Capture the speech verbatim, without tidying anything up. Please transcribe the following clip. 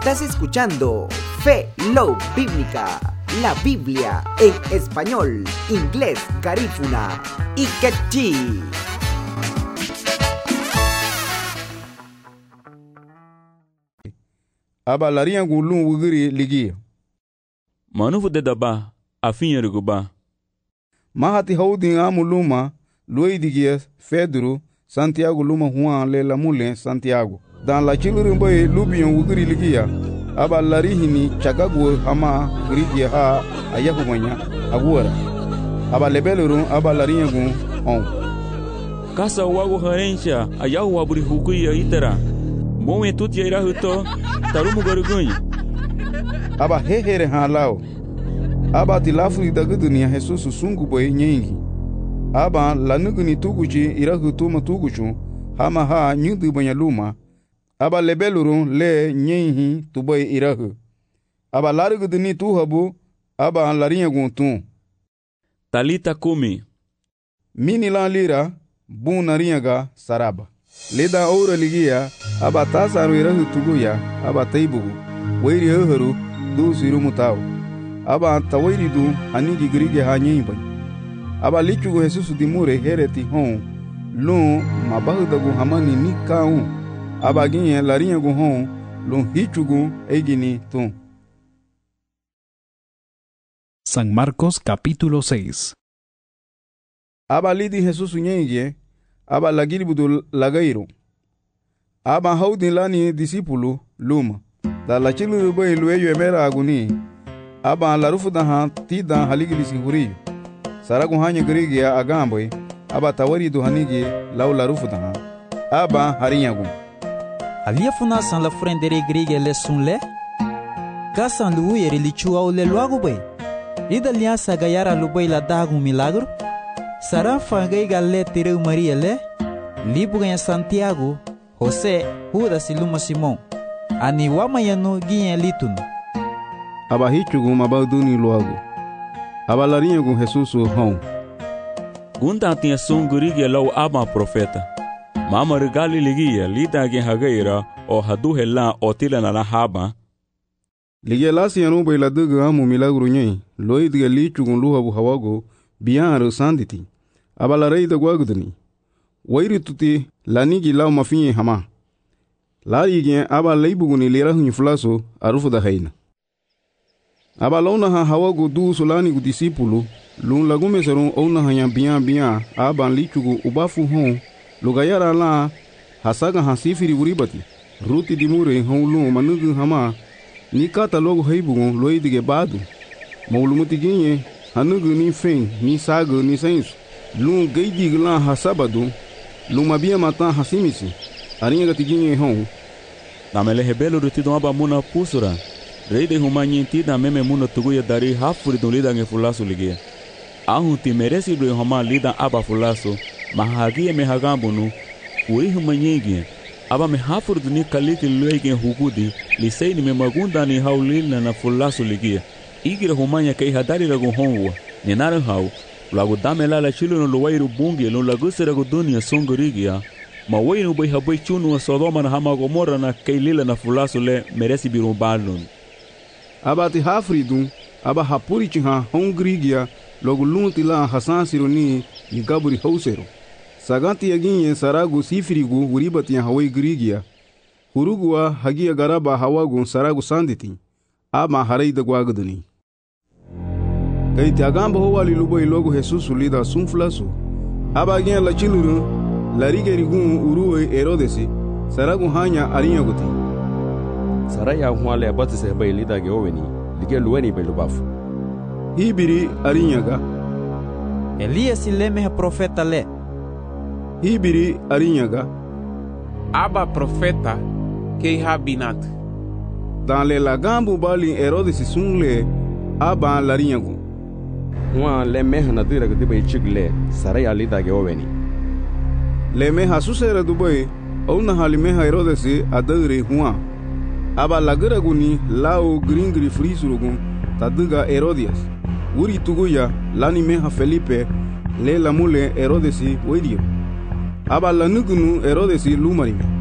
Estás escuchando Fe Love Bíblica, la Biblia en español, inglés, garífuna y quechí. Abalaria gulun wugiri ligi. Manufu de daba, afinyo riguba. Mahati haudin amuluma, Luidigias, Pedro, Santiago luma Juan le la mule Santiago. Dans la chilurumboy lubion wugiri ligia, abalarihini chagagu hama grigia ha ayahumanya agura. Abalebelurun abalaria gun on. Kasa wago harensha, ayahu waburi hukuya itera. Moe tuti ira huto, tarumu garugunyi. Aba hehere ha lao. Aba tilafuri dagudunia Jesus sungu boy nyengi. Aba lanuguni tuguchi ira huto matuguchu, hama ha nyudu banyaluma. Aba lebelurun le nyenhi tuboy irahu. Aba laruguduni tuhabu, aba larinha guntun. Talita kumi. Mini la lira, bun narinhaga saraba. Leda oura ligia, aba tasaru irahu tuguya, aba taibugu. Wairi hoharu, du sirumutau. Aba tawairi du, anigi grige ha nyenbay. Aba lichugu Jesus dimure hereti hon, lun mabahudagu hamani ni kaun. Abaginha larinha guhon, lun hichugu egini tun. San Marcos capítulo seis. Aba lidi Jesus nyenje, aba lagilibudu lagairo. Aba haudin lani discípulo luma. Da la chilu boy lueyo emera aguni. Aba larufu daha tida haligilisi huriyo. Saragu hanya grigia agamboy, aba tawari du hanigi lau larufu daha. Aba harinyagu. Alia funasan la frendere grige le sunle? Kasan lu yeri li chua le luago bay. Ida liasa gayara lu bay la dagu milagro? Saran fangay galle tireu Maria le? Libu ganha Santiago, José, Judas e Luma Simon. Ani wamayanu ginha litun. Aba hichugu mabaduni luago. Aba larinha com Jesus hon. Gunda tinha sungurige lau ama profeta. Mama regali ligia lida gen hagaira o hadu hela o tila na la haba. Ligia lasi yanu bay la duga amu milagro nyei. Loi diga lichugun luhabu hawago biyan sanditi. Aba la rei da guagudani. Wairi tuti lanigi lau mafinye hama. Lari gen aba leibuguni lera hunyi fulaso arufu da haina. Aba launa ha hawago du solani gu discípulo. Lun lagume serun ona hanya biyan biyan aba lichugu ubafu hon. Lugayara la hasaga hasifiri uribati. Ruti dimure honlu manugu hama. Ni kata logo heibugon loidige badu. Maulumuti ginye hanugu ni fen ni sago ni sensu. Lun geidig la hasabadu. Lumabia matan hasimisi. Arinha gatiginye hon. Namele hebelo rutido aba muna pusura. Reide humanyi tida meme muna tuguya dari hafuri don lida nge fulasu ligia. Ahun ti meresi do hama lida aba fulasu. Mahagia me hagambunu, uri humanyegi, aba me hafur duni kaliti luege hugudi, lisei ni me magunda ni haulilna na fulasu ligia. Igira humanya kei hadari ragu honwa, ni naran hau, lagu dame la la chilu no luwairu bungi, no lagusi ragu dunia songorigia, ma wainu bai habai chunu wa Sodoma na hama Gomorra na kei lila na fulasu le meresi birumbalun. Aba ti hafridun, aba hapuri chiha hongrigia, logu lunti la hasan sironi, ni gaburi hausero. Saganti yaginye saragu sifirigu uribati ya hawai grigia. Hurugua hagia garaba hawagu saragu sanditi. Ama hareida guaguduni. Gaiti agamba hoa lilubo ilogu Jesus lida sunflasu. Aba agia la chiluru, la rigerigun uruwe erodesi, saragu hanya arinyaguti. Saraya huale abati seheba ilida geoweni, lige luweni belubafu. Hibiri arinyaga. Elias ileme profeta le. Hibiri arinyaga. Aba profeta kei habinat. Dans le lagambu bali Herodes sungle aba larinyagu. Huan le meha nadira gdiba ichigle saraya lida geoweni. Le meha susera dubai ona halimeha Herodes adare huan. Aba lagaraguni lao gringri frisurugun taduga Herodias. Uri tuguya lani meha Felipe le lamule Herodes weidio. Aba lanugunu Herodes lumarime.